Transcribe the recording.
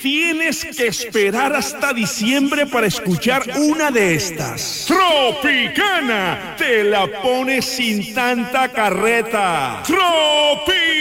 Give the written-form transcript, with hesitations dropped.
tienes que esperar hasta diciembre para escuchar una de estas. Tropicana, te la pones sin tanta carreta. Tropicana.